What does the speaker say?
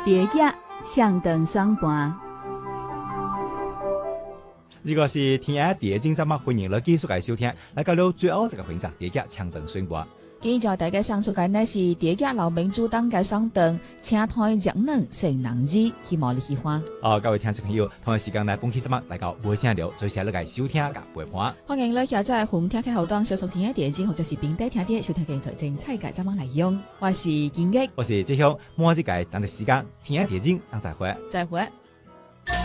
第一唱燈雙盤。 如果是聽下第一節目，歡迎嚟繼續嚟收聽，嚟到到最後這個環節，第一唱燈雙盤。 今日大家上述嘅呢是第一老民主黨嘅雙燈，請台將能成能字，希望你喜歡。 各位聽眾朋友，同一時間嚟本期節目嚟到無聲聊，最先嚟嚟收聽嘅陪伴。 歡迎你下載紅聽嘅後檔，小數聽嘅電子或者是並低聽啲小聽嘅財政菜嘅節目嚟用。我是建益， 我是志雄，每一節等嘅時間聽下電子，等再會。 再會。